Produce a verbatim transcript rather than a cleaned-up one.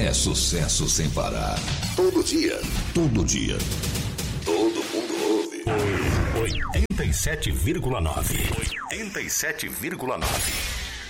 É sucesso sem parar. Todo dia. Todo dia. Todo mundo ouve. oitenta e sete vírgula nove. oitenta e sete vírgula nove.